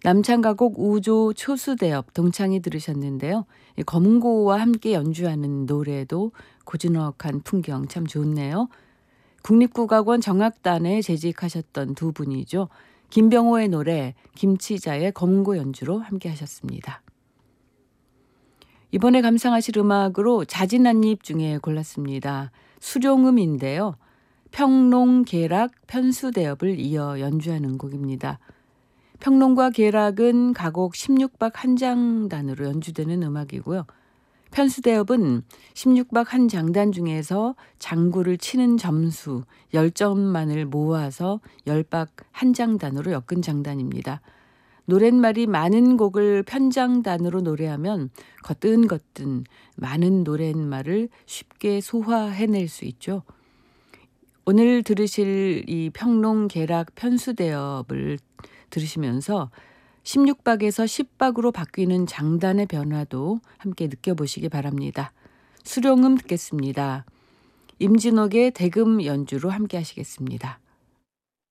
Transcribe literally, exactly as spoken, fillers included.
남창가곡 우조 초수대업 동창이 들으셨는데요. 이 검은고와 함께 연주하는 노래도 고즈넉한 풍경 참 좋네요. 국립국악원 정악단에 재직하셨던 두 분이죠. 김병호의 노래, 김치자의 검은고 연주로 함께 하셨습니다. 이번에 감상하실 음악으로 자진한입 중에 골랐습니다. 수룡음인데요. 평농, 계락, 편수대업을 이어 연주하는 곡입니다. 평농과 계락은 가곡 십육 박 한 장단으로 연주되는 음악이고요. 편수대업은 십육 박 한 장단 중에서 장구를 치는 점수 십 점만을 모아서 십 박 한 장단으로 엮은 장단입니다. 노랫말이 많은 곡을 편장단으로 노래하면 거뜬거뜬 많은 노랫말을 쉽게 소화해낼 수 있죠. 오늘 들으실 이 평농, 계락, 편수대업을 들으시면서 십육 박에서 십 박으로 바뀌는 장단의 변화도 함께 느껴보시기 바랍니다. 수룡음 듣겠습니다. 임진옥의 대금 연주로 함께 하시겠습니다.